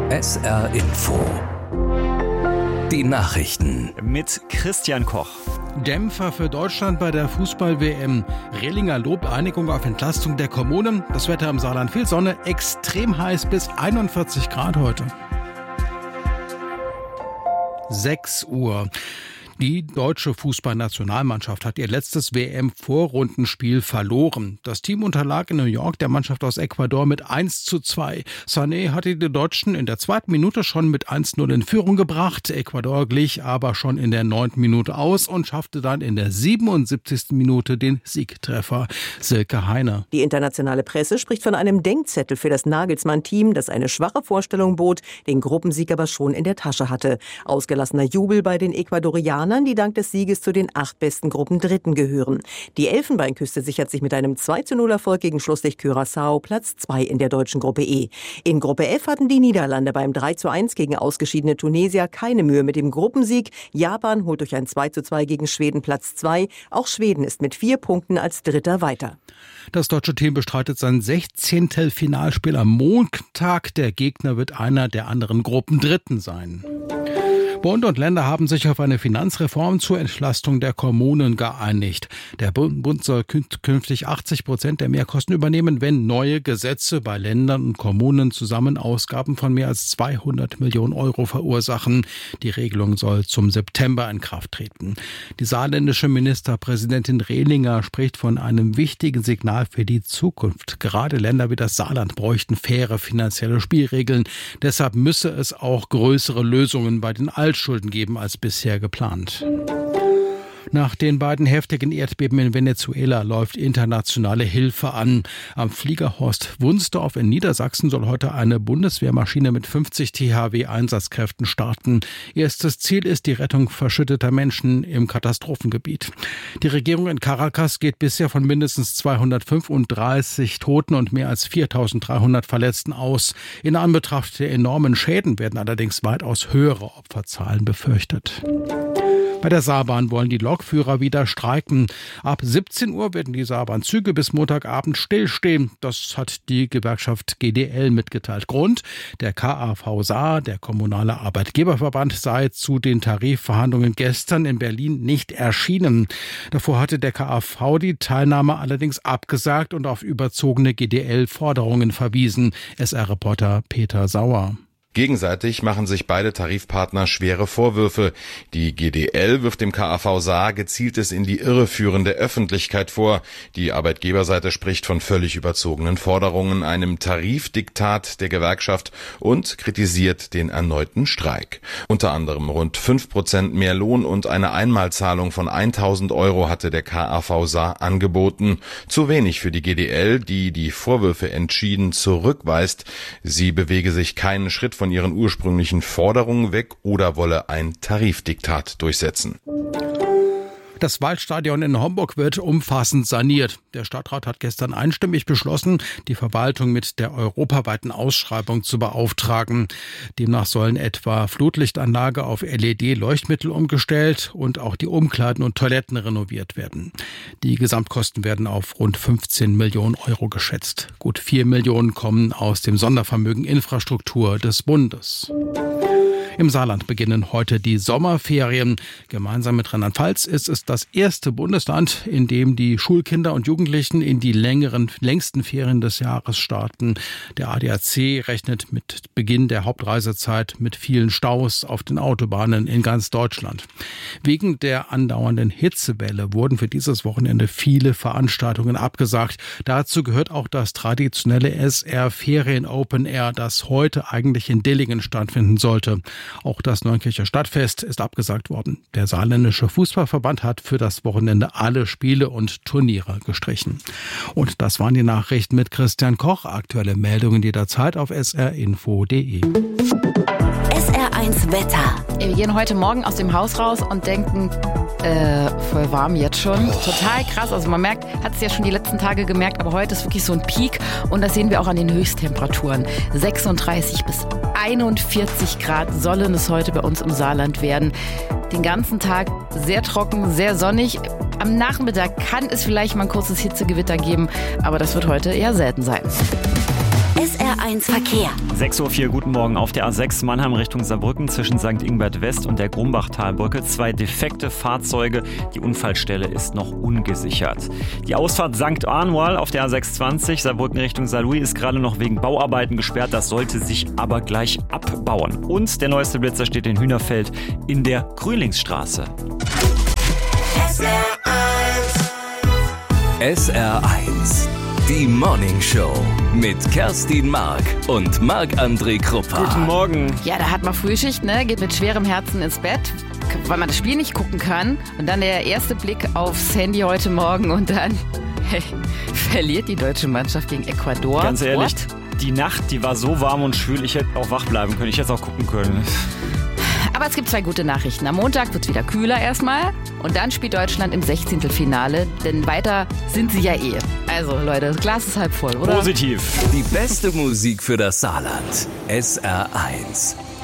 SR Info. Die Nachrichten. Mit Christian Koch. Dämpfer für Deutschland bei der Fußball-WM. Rehlinger lobt Einigung auf Entlastung der Kommunen. Das Wetter im Saarland, viel Sonne, extrem heiß bis 41 Grad heute. 6 Uhr. Die deutsche Fußballnationalmannschaft hat ihr letztes WM-Vorrundenspiel verloren. Das Team unterlag in New York der Mannschaft aus Ecuador mit 1:2. Sané hatte die Deutschen in der 2. Minute schon mit 1:0 in Führung gebracht. Ecuador glich aber schon in der 9. Minute aus und schaffte dann in der 77. Minute den Siegtreffer. Silke Heiner. Die internationale Presse spricht von einem Denkzettel für das Nagelsmann-Team, das eine schwache Vorstellung bot, den Gruppensieg aber schon in der Tasche hatte. Ausgelassener Jubel bei den Ecuadorianern, die dank des Sieges zu den 8 besten Gruppendritten gehören. Die Elfenbeinküste sichert sich mit einem 2:0-Erfolg gegen Schlusslicht Curaçao Platz 2 in der deutschen Gruppe E. In Gruppe F hatten die Niederlande beim 3:1 gegen ausgeschiedene Tunesier keine Mühe mit dem Gruppensieg. Japan holt durch ein 2:2 gegen Schweden Platz 2. Auch Schweden ist mit 4 Punkten als Dritter weiter. Das deutsche Team bestreitet sein 16. Finalspiel am Montag. Der Gegner wird einer der anderen Gruppendritten sein. Bund und Länder haben sich auf eine Finanzreform zur Entlastung der Kommunen geeinigt. Der Bund soll künftig 80% der Mehrkosten übernehmen, wenn neue Gesetze bei Ländern und Kommunen zusammen Ausgaben von mehr als 200 Millionen Euro verursachen. Die Regelung soll zum September in Kraft treten. Die saarländische Ministerpräsidentin Rehlinger spricht von einem wichtigen Signal für die Zukunft. Gerade Länder wie das Saarland bräuchten faire finanzielle Spielregeln. Deshalb müsse es auch größere Lösungen bei den Altschulden geben als bisher geplant. Nach den beiden heftigen Erdbeben in Venezuela läuft internationale Hilfe an. Am Flieger Horst Wunsdorf in Niedersachsen soll heute eine Bundeswehrmaschine mit 50 THW-Einsatzkräften starten. Erstes Ziel ist die Rettung verschütteter Menschen im Katastrophengebiet. Die Regierung in Caracas geht bisher von mindestens 235 Toten und mehr als 4.300 Verletzten aus. In Anbetracht der enormen Schäden werden allerdings weitaus höhere Opferzahlen befürchtet. Bei der Saarbahn wollen die Lokführer wieder streiken. Ab 17 Uhr werden die Saarbahnzüge bis Montagabend stillstehen. Das hat die Gewerkschaft GDL mitgeteilt. Grund: der KAV Saar, der kommunale Arbeitgeberverband, sei zu den Tarifverhandlungen gestern in Berlin nicht erschienen. Davor hatte der KAV die Teilnahme allerdings abgesagt und auf überzogene GDL-Forderungen verwiesen. SR-Reporter Peter Sauer. Gegenseitig machen sich beide Tarifpartner schwere Vorwürfe. Die GDL wirft dem KAV Saar gezieltes in die Irre führen der Öffentlichkeit vor. Die Arbeitgeberseite spricht von völlig überzogenen Forderungen, einem Tarifdiktat der Gewerkschaft und kritisiert den erneuten Streik. Unter anderem rund 5% mehr Lohn und eine Einmalzahlung von 1.000 Euro hatte der KAV Saar angeboten. Zu wenig für die GDL, die die Vorwürfe entschieden zurückweist. Sie bewege sich keinen Schritt von ihren ursprünglichen Forderungen weg oder wolle ein Tarifdiktat durchsetzen. Das Waldstadion in Homburg wird umfassend saniert. Der Stadtrat hat gestern einstimmig beschlossen, die Verwaltung mit der europaweiten Ausschreibung zu beauftragen. Demnach sollen etwa Flutlichtanlage auf LED-Leuchtmittel umgestellt und auch die Umkleiden und Toiletten renoviert werden. Die Gesamtkosten werden auf rund 15 Millionen Euro geschätzt. Gut 4 Millionen kommen aus dem Sondervermögen Infrastruktur des Bundes. Im Saarland beginnen heute die Sommerferien. Gemeinsam mit Rheinland-Pfalz ist es das erste Bundesland, in dem die Schulkinder und Jugendlichen in die längsten Ferien des Jahres starten. Der ADAC rechnet mit Beginn der Hauptreisezeit mit vielen Staus auf den Autobahnen in ganz Deutschland. Wegen der andauernden Hitzewelle wurden für dieses Wochenende viele Veranstaltungen abgesagt. Dazu gehört auch das traditionelle SR Ferien Open Air, das heute eigentlich in Dillingen stattfinden sollte. Auch das Neunkircher Stadtfest ist abgesagt worden. Der saarländische Fußballverband hat für das Wochenende alle Spiele und Turniere gestrichen. Und das waren die Nachrichten mit Christian Koch. Aktuelle Meldungen jederzeit auf srinfo.de. SR1 Wetter. Wir gehen heute Morgen aus dem Haus raus und denken, voll warm jetzt schon. Total krass. Also man merkt, hat es ja schon die letzten Tage gemerkt, aber heute ist wirklich so ein Peak und das sehen wir auch an den Höchsttemperaturen. 36 bis 41 Grad sollen es heute bei uns im Saarland werden. Den ganzen Tag sehr trocken, sehr sonnig. Am Nachmittag kann es vielleicht mal ein kurzes Hitzegewitter geben, aber das wird heute eher selten sein. SR1 Verkehr. 6:04 Uhr, guten Morgen auf der A6 Mannheim Richtung Saarbrücken zwischen St. Ingbert West und der Grumbachtalbrücke. 2 defekte Fahrzeuge. Die Unfallstelle ist noch ungesichert. Die Ausfahrt St. Arnwal auf der A620 Saarbrücken Richtung Saarlouis ist gerade noch wegen Bauarbeiten gesperrt. Das sollte sich aber gleich abbauen. Und der neueste Blitzer steht in Hühnerfeld in der Grünlingsstraße. SR1, die Morning Show mit Kerstin Mark und Marc-André Kruppa. Guten Morgen. Ja, da hat man Frühschicht, ne? Geht mit schwerem Herzen ins Bett, weil man das Spiel nicht gucken kann. Und dann der erste Blick aufs Handy heute Morgen und dann verliert die deutsche Mannschaft gegen Ecuador. Ganz ehrlich, die Nacht, die war so warm und schwül, ich hätte auch wach bleiben können. Ich hätte auch gucken können. Aber es gibt 2 gute Nachrichten. Am Montag wird es wieder kühler erstmal und dann spielt Deutschland im 16. Finale, denn weiter sind sie ja eh. Also Leute, das Glas ist halb voll, oder? Positiv. Die beste Musik für das Saarland. SR1.